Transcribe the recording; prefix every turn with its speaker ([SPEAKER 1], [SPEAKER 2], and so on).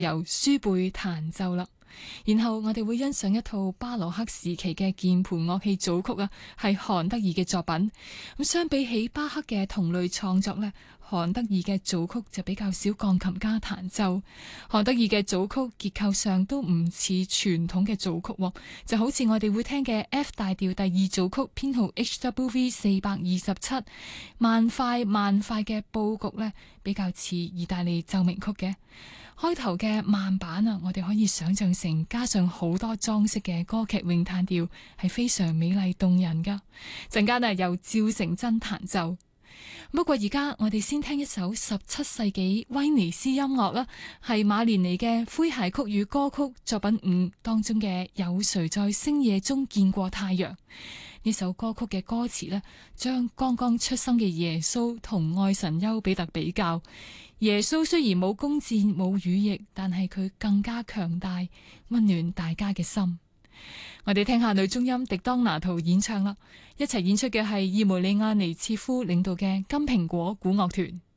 [SPEAKER 1] 由舒貝彈奏啦。然後我哋會欣賞一套巴洛克時期嘅鍵盤樂器組曲啊，係韓德爾嘅作品。咁相比起巴克嘅同類創作呢，韓德爾嘅組曲就比較少鋼琴家彈奏。韓德爾嘅組曲結構上都唔似傳統嘅組曲，就好似我哋會聽嘅 F 大調第二組曲編號 HWV 427，慢快嘅佈局呢，比較似意大利奏鳴曲嘅。開頭嘅慢板啊，我哋可以想象成加上好多裝飾嘅歌劇詠嘆調，係非常美麗動人噶。陣間啊，由趙成真彈奏。不過而家我哋先聽一首17世紀威尼斯音樂啦，係馬連尼嘅詼諧曲與歌曲作品5當中嘅有誰在星夜中見過太陽。呢首歌曲嘅歌詞呢，將剛剛出生嘅耶穌同愛神丘比特比較。耶穌雖然冇弓箭冇羽翼，但係佢更加強大，溫暖大家嘅心。我哋聽下女中音狄當拿圖演唱啦，一齊演出嘅係葉梅里亞尼切夫領導嘅金蘋果古樂團。